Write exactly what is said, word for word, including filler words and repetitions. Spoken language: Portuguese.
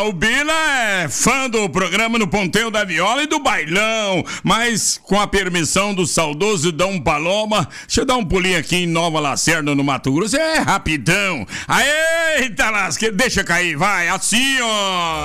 Ah, o Bila é fã do programa No Ponteio da Viola e do bailão, mas com a permissão do saudoso Dom Paloma, deixa eu dar um pulinho aqui em Nova Lacerda, no Mato Grosso, é rapidão. Eita lasca, deixa cair, vai, assim ó.